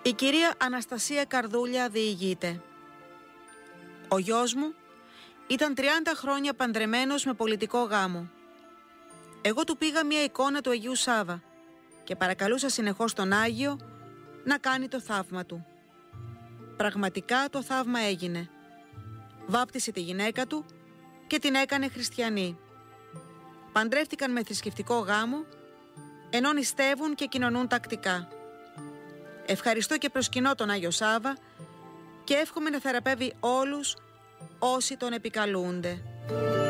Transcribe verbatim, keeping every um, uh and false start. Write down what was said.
Η κυρία Αναστασία Καρδούλια διηγείται. Ο γιος μου ήταν τριάντα χρόνια παντρεμένος με πολιτικό γάμο. Εγώ του πήγα μια εικόνα του Αγίου Σάβα και παρακαλούσα συνεχώς τον Άγιο να κάνει το θαύμα του. Πραγματικά το θαύμα έγινε. Βάπτισε τη γυναίκα του και την έκανε χριστιανή. Παντρεύτηκαν με θρησκευτικό γάμο, ενώ νηστεύουν και κοινωνούν τακτικά. Ευχαριστώ και προσκυνώ τον Άγιο Σάβα και εύχομαι να θεραπεύει όλους όσοι τον επικαλούνται.